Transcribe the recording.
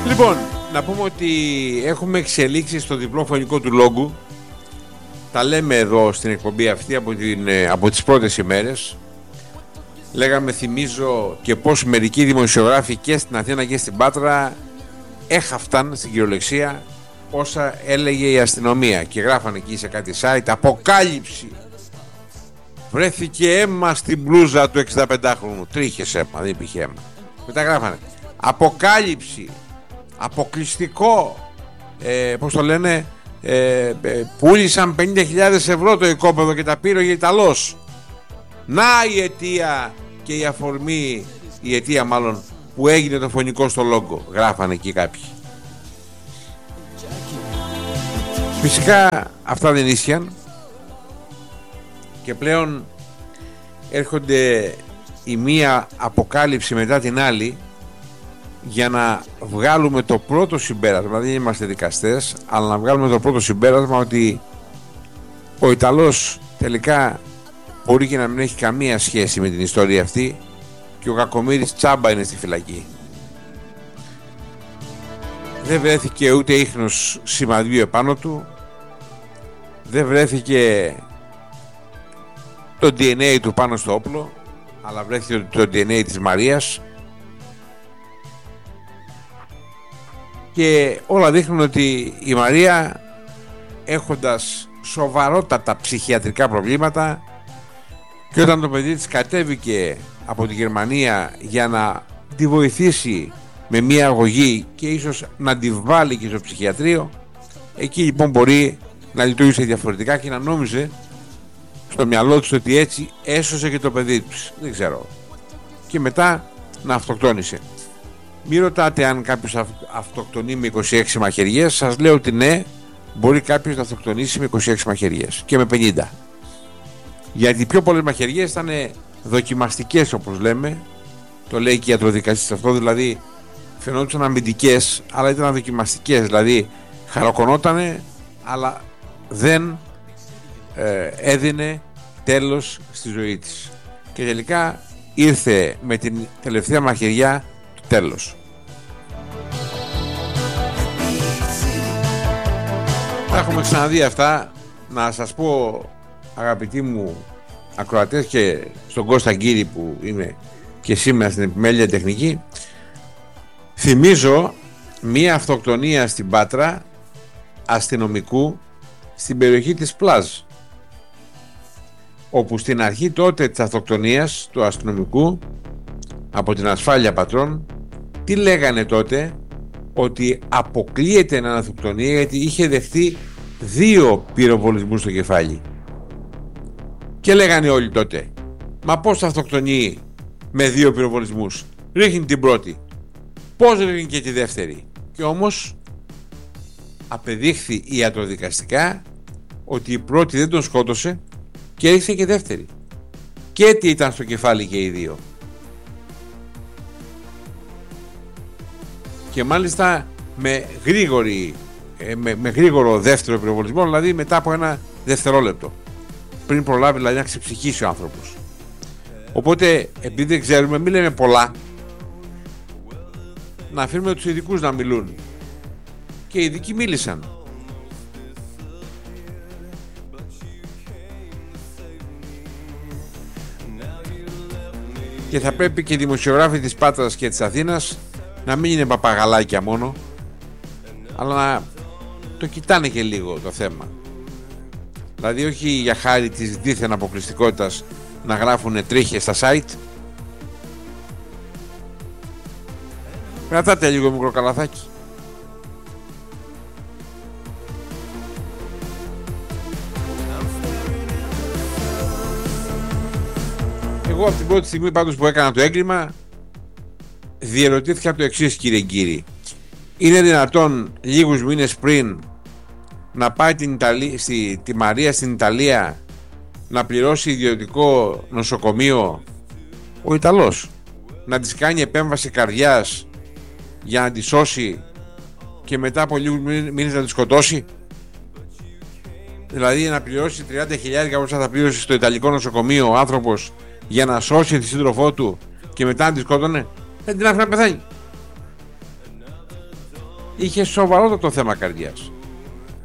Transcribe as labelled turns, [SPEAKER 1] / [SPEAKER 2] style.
[SPEAKER 1] Λοιπόν, να πούμε ότι έχουμε εξελίξει στο διπλό φωνικό του Λόγκου. Τα λέμε εδώ στην εκπομπή αυτή από τις πρώτες ημέρες. Λέγαμε, θυμίζω, και πως μερικοί δημοσιογράφοι και στην Αθήνα και στην Πάτρα έχαφταν στην κυριολεξία όσα έλεγε η αστυνομία. Και γράφανε εκεί σε κάτι site, αποκάλυψη. Βρέθηκε αίμα στην μπλούζα του 65χρονου. Τρίχες αίμα, δεν υπήρχε αίμα. Μετά γράφανε, αποκάλυψη, αποκλειστικό, πώς το λένε, πούλησαν 50.000 ευρώ το οικόπεδο και τα πήρε ο Ιταλός. Να η αιτία και η αφορμή, η αιτία μάλλον, που έγινε το φωνικό στο Λόγκο. Γράφανε εκεί κάποιοι. Φυσικά αυτά δεν ίσχυαν και πλέον έρχονται η μία αποκάλυψη μετά την άλλη για να βγάλουμε το πρώτο συμπέρασμα. Δεν είμαστε δικαστές, αλλά να βγάλουμε το πρώτο συμπέρασμα ότι ο Ιταλός τελικά μπορεί και να μην έχει καμία σχέση με την ιστορία αυτή και ο κακομοίρης τσάμπα είναι στη φυλακή. Δεν βρέθηκε ούτε ίχνος σημαδίου επάνω του, δεν βρέθηκε το DNA του πάνω στο όπλο, αλλά βρέθηκε το DNA της Μαρίας και όλα δείχνουν ότι η Μαρία, έχοντας σοβαρότατα ψυχιατρικά προβλήματα, και όταν το παιδί της κατέβηκε από τη Γερμανία για να τη βοηθήσει με μια αγωγή και ίσως να τη βάλει και στο ψυχιατρίο, εκεί λοιπόν μπορεί να λειτουργήσει διαφορετικά και να νόμιζε στο μυαλό της ότι έτσι έσωσε και το παιδί της. Δεν ξέρω. Και μετά να αυτοκτόνησε. Μην ρωτάτε αν κάποιος αυτοκτονεί με 26 μαχαιριές. Σας λέω ότι ναι, μπορεί κάποιος να αυτοκτονήσει με 26 μαχαιριές και με 50. Γιατί οι πιο πολλές μαχαιριές ήταν δοκιμαστικές, όπως λέμε. Το λέει και η ιατροδικαστής αυτό, δηλαδή φαινόντουσαν αμυντικές, αλλά ήταν δοκιμαστικές. Δηλαδή χαροκωνότανε, αλλά δεν έδινε τέλος στη ζωή της. Και τελικά ήρθε με την τελευταία μαχαιριά το τέλος. Τα έχουμε ξαναδεί αυτά. Να σας πω, αγαπητοί μου ακροατές, και στον Κώστα Γκύρη που είμαι και σήμερα στην επιμέλεια τεχνική, θυμίζω μία αυτοκτονία στην Πάτρα αστυνομικού στην περιοχή της Πλάζ, όπου στην αρχή τότε της αυτοκτονίας του αστυνομικού από την ασφάλεια πατρών, τι λέγανε τότε? Ότι αποκλείεται να αυτοκτονία γιατί είχε δεχτεί 2 πυροβολισμούς στο κεφάλι. Και λέγανε όλοι τότε, μα πώς θα αυτοκτονεί με 2 πυροβολισμούς? Ρίχνει την πρώτη, πώς ρίχνει και τη δεύτερη? Και όμως απεδείχθη ιατροδικαστικά ότι η πρώτη δεν τον σκότωσε και έριξε και δεύτερη. Και τι ήταν στο κεφάλι και οι 2. Και μάλιστα με γρήγορο δεύτερο πυροβολισμό, δηλαδή μετά από 1 δευτερόλεπτο, πριν προλάβει δηλαδή να ξεψυχήσει ο άνθρωπος. Οπότε, επειδή δεν ξέρουμε, μην λέμε πολλά, να αφήνουμε τους ειδικούς να μιλούν. Και οι ειδικοί μίλησαν. Και θα πρέπει και οι δημοσιογράφοι της Πάτρας και της Αθήνας να μην είναι παπαγαλάκια μόνο, αλλά να το κοιτάνε και λίγο το θέμα. Δηλαδή όχι για χάρη της δίθεν αποκλειστικότητας να γράφουν τρίχες στα site. Κρατάτε λίγο μικρό καλαθάκι. Εγώ από την πρώτη στιγμή πάντως που έκανα το έγκλημα διερωτήθηκα το εξής, κύριε Γκύρη. Είναι δυνατόν λίγους μήνες πριν να πάει τη Μαρία στην Ιταλία να πληρώσει ιδιωτικό νοσοκομείο ο Ιταλός, να της κάνει επέμβαση καρδιάς για να τη σώσει και μετά από λίγους μήνες να τη σκοτώσει? Δηλαδή να πληρώσει 30.000 όπως θα πλήρωσε στο Ιταλικό νοσοκομείο ο άνθρωπος για να σώσει τη σύντροφό του και μετά να τη σκότωνε? Δεν την άφηνε να πεθάνει. είχε σοβαρότατο θέμα καρδιάς.